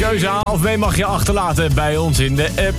keuze A of B mag je achterlaten bij ons in de app.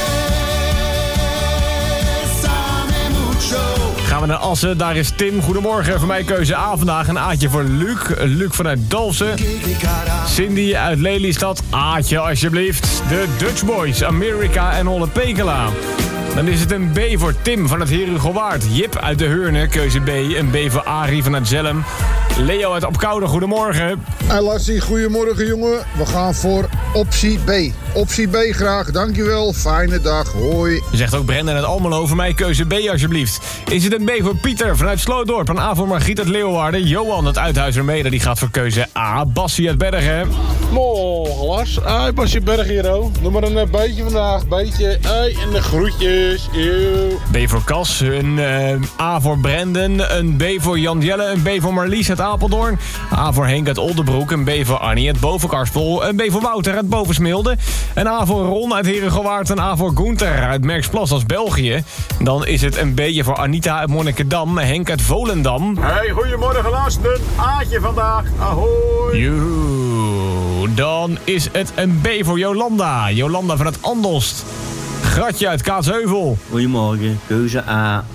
Gaan we naar Assen, daar is Tim. Goedemorgen, voor mij keuze A vandaag. Een A'tje voor Luc. Luc vanuit Dalfsen. Cindy uit Lelystad. A'tje alsjeblieft. De Dutch Boys, Amerika en Olle Pekela. Dan is het een B voor Tim van het Herugowaard. Jip uit de Heurne, keuze B. Een B voor Arie vanuit Zellem. Leo uit Opkoude, goedemorgen. Lassie, goedemorgen jongen. We gaan voor optie B. Optie B graag, dankjewel. Fijne dag, hoi. Zegt ook Brendan uit Almelo, voor mij keuze B alsjeblieft. Is het een B voor Pieter vanuit Slootdorp? Een A voor Margriet uit Leeuwarden. Johan uit Uithuizermede, die gaat voor keuze A. Bassie uit Bergen. Morgen Lars, Basje Berg hier ook. Doe maar een beetje vandaag, beetje en de groetjes. Eeuw. B voor Cas, een A voor Brendan, een B voor Jan Jelle, een B voor Marlies uit Apeldoorn, A voor Henk uit Oldenbroek, een B voor Annie uit Bovenkarspel, een B voor Wouter uit Bovensmilde, een A voor Ron uit Herugowaard, een A voor Gunther uit Merksplas als België. Dan is het een B'tje voor Anita uit Monnikendam, Henk uit Volendam. Hey, goedemorgen Lars, een A'tje vandaag, ahoy. Joe, dan is het een B voor Jolanda. Jolanda vanuit Andelst. Gratje uit Kaatsheuvel. Goedemorgen, keuze A.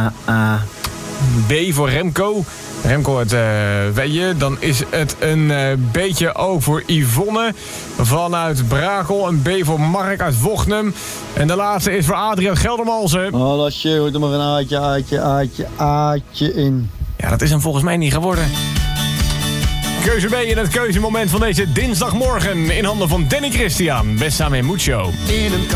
B voor Remco. Remco uit Weije. Dan is het een B'tje ook voor Yvonne vanuit Brakel. Een B voor Mark uit Vochnum. En de laatste is voor Adriaan Geldermalsen. Oh, Lasje, hoort er maar een A'tje in. Ja, dat is hem volgens mij niet geworden. Keuze B in het keuzemoment van deze dinsdagmorgen in handen van Danny Christian. Best samen in Mucho.